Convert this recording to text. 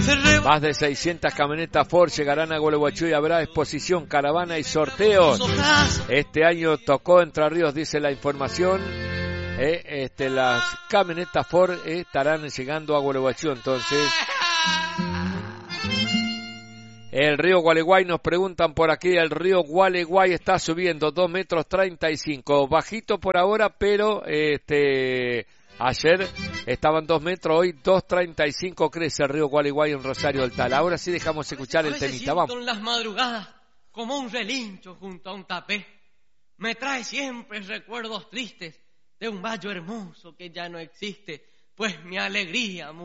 Más de 600 camionetas Ford llegarán a Gualeguaychú y habrá exposición, caravana y sorteos. Este año tocó Entre Ríos, dice la información. Las camionetas Ford estarán llegando a Gualeguaychú. Entonces, el río Gualeguay, nos preguntan por aquí, el río Gualeguay está subiendo 2,35 metros, bajito por ahora, pero ayer estaban 2 metros, hoy 2,35 crece el río Gualeguay en Rosario del Tal. Ahora sí dejamos escuchar el temita, vamos. En las madrugadas, como un relincho junto a un tapé, me trae siempre recuerdos tristes de un valle hermoso que ya no existe, pues mi alegría